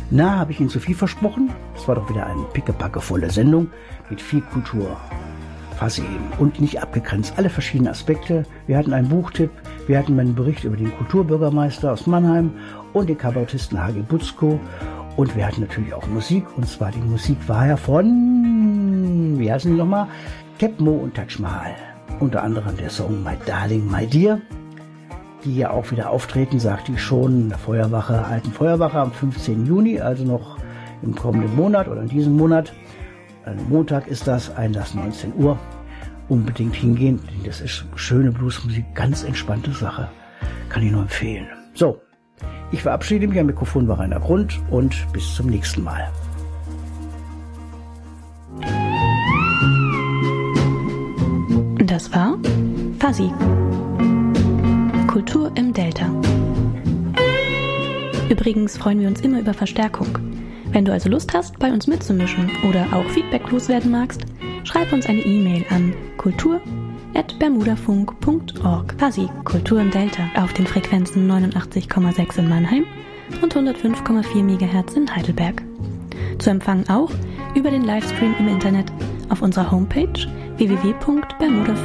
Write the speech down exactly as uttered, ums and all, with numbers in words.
Na, habe ich Ihnen zu viel versprochen? Es war doch wieder eine pickepackevolle Sendung mit viel Kultur. Fast eben. Und nicht abgegrenzt. Alle verschiedenen Aspekte. Wir hatten einen Buchtipp, wir hatten einen Bericht über den Kulturbürgermeister aus Mannheim und den Kabarettisten Hagi Butzko. Und wir hatten natürlich auch Musik. Und zwar die Musik war ja von, wie heißen die nochmal? Kepmo und Taj Mahal. Unter anderem der Song My Darling, My Dear. Die ja auch wieder auftreten, sagte ich schon, in der Feuerwache, alten Feuerwache am fünfzehnten Juni, also noch im kommenden Monat oder in diesem Monat. Montag ist das, Einlass neunzehn Uhr. Unbedingt hingehen, denn das ist schöne Bluesmusik, ganz entspannte Sache. Kann ich nur empfehlen. So, ich verabschiede mich, am Mikrofon war Rainer Grund und bis zum nächsten Mal. Das war Fuzzy. Kultur im Delta. Übrigens freuen wir uns immer über Verstärkung. Wenn du also Lust hast, bei uns mitzumischen oder auch Feedback loswerden magst, schreib uns eine E-Mail an kultur at bermudafunk punkt org. Fuzzy, Kultur im Delta, auf den Frequenzen neunundachtzig Komma sechs in Mannheim und hundertfünf Komma vier Megahertz in Heidelberg. Zu empfangen auch über den Livestream im Internet auf unserer Homepage w w w punkt bermudafunk